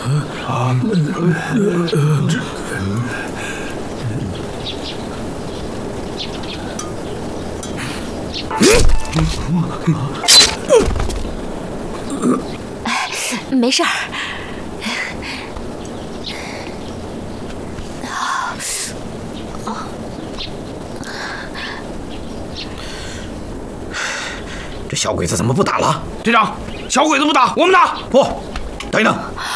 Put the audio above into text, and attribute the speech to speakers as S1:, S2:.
S1: 没事儿。
S2: 这小鬼子怎么不打了？队长，小鬼子不打，我们打！不，等一等，